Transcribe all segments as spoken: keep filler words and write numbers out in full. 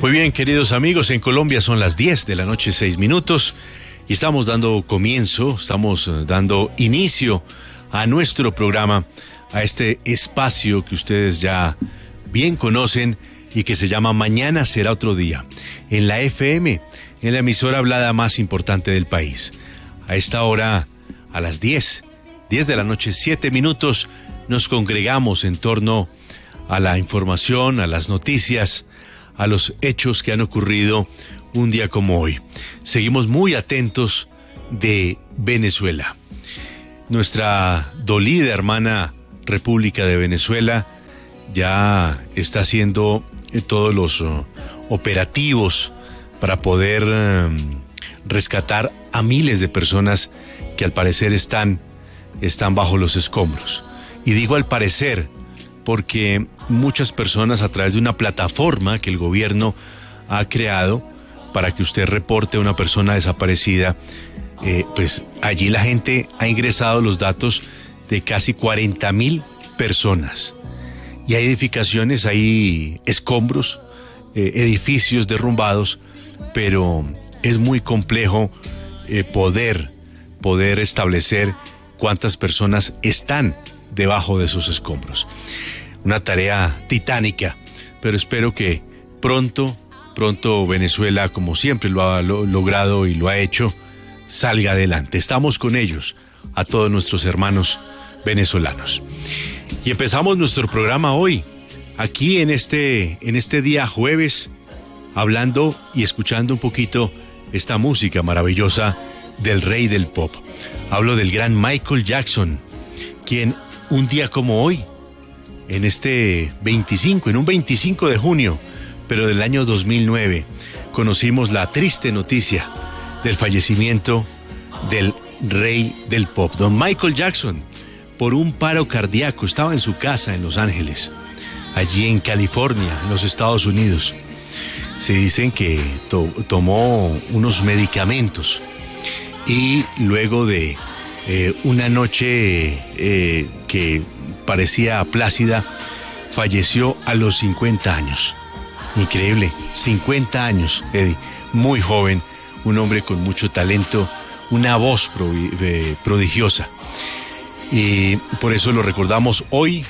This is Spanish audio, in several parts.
Muy bien, queridos amigos, en Colombia son las diez de la noche, seis minutos, y estamos dando comienzo, estamos dando inicio a nuestro programa, a este espacio que ustedes ya bien conocen y que se llama Mañana será otro día, en la F M, en la emisora hablada más importante del país. A esta hora, a las diez, diez de la noche, siete minutos, nos congregamos en torno a la información, a las noticias, a los hechos que han ocurrido un día como hoy. Seguimos muy atentos de Venezuela. Nuestra dolida hermana República de Venezuela ya está haciendo todos los uh, operativos para poder uh, rescatar a miles de personas que al parecer están, están bajo los escombros. Y digo al parecer porque muchas personas, a través de una plataforma que el gobierno ha creado para que usted reporte a una persona desaparecida, eh, pues allí la gente ha ingresado los datos de casi cuarenta mil personas. Y hay edificaciones, hay escombros, eh, edificios derrumbados, pero es muy complejo eh, poder, poder establecer cuántas personas están debajo de esos escombros. Una tarea titánica, pero espero que pronto, pronto Venezuela, como siempre lo ha lo, logrado y lo ha hecho, salga adelante. Estamos con ellos, a todos nuestros hermanos venezolanos. Y empezamos nuestro programa hoy, aquí en este, en este día jueves, hablando y escuchando un poquito esta música maravillosa del rey del pop. Hablo del gran Michael Jackson, quien un día como hoy, en este veinticinco, en un veinticinco de junio, pero del año dos mil nueve, conocimos la triste noticia del fallecimiento del rey del pop, don Michael Jackson, por un paro cardíaco. Estaba en su casa en Los Ángeles, allí en California, en los Estados Unidos. Se dicen que to- tomó unos medicamentos y luego de eh, una noche eh, que parecía plácida, falleció a los cincuenta años. Increíble, cincuenta años, Eddie, muy joven, un hombre con mucho talento, una voz prodigiosa. Y por eso lo recordamos hoy,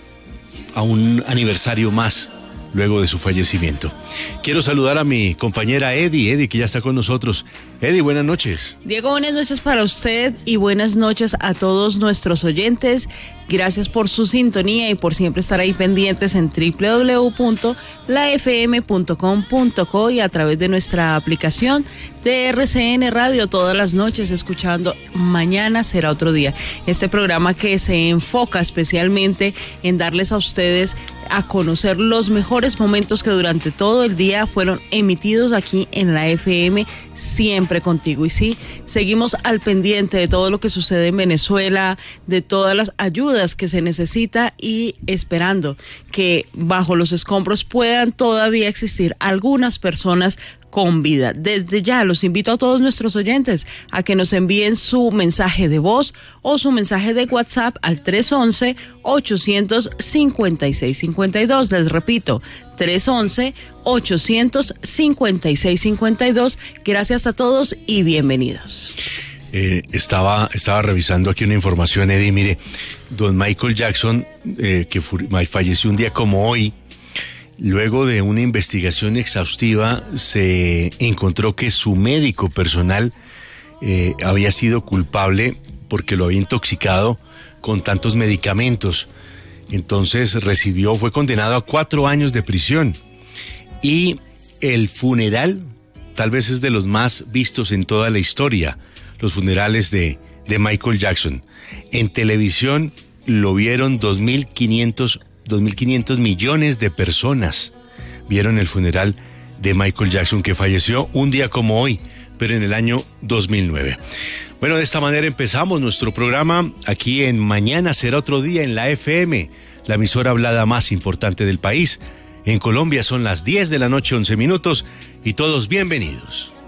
a un aniversario más luego de su fallecimiento. Quiero saludar a mi compañera Eddie, Eddie, que ya está con nosotros. Eddie, buenas noches. Diego, buenas noches para usted y buenas noches a todos nuestros oyentes. Gracias por su sintonía y por siempre estar ahí pendientes en doble u doble u doble u punto la f m punto com punto co y a través de nuestra aplicación de R C N Radio todas las noches escuchando Mañana será otro día. Este programa que se enfoca especialmente en darles a ustedes a conocer los mejores momentos que durante todo el día fueron emitidos aquí en la F M, siempre contigo. Y sí, seguimos al pendiente de todo lo que sucede en Venezuela, de todas las ayudas que se necesita y esperando que bajo los escombros puedan todavía existir algunas personas con vida. Desde ya los invito a todos nuestros oyentes a que nos envíen su mensaje de voz o su mensaje de WhatsApp al tres once, ochocientos cincuenta y seis cincuenta y dos. Les repito, tres once, ochocientos cincuenta y seis cincuenta y dos. Gracias a todos y bienvenidos. Eh, estaba, estaba revisando aquí una información, Eddie. Mire, don Michael Jackson, eh, que falleció un día como hoy, luego de una investigación exhaustiva, se encontró que su médico personal eh, había sido culpable porque lo había intoxicado con tantos medicamentos. Entonces recibió, fue condenado a cuatro años de prisión. Y el funeral tal vez es de los más vistos en toda la historia, los funerales de, de Michael Jackson. En televisión lo vieron dos mil quinientos millones de personas. Vieron el funeral de Michael Jackson, que falleció un día como hoy, pero en el año dos mil nueve. Bueno, de esta manera empezamos nuestro programa aquí en Mañana será otro día en la F M, la emisora hablada más importante del país. En Colombia son las diez de la noche, once minutos, y todos bienvenidos.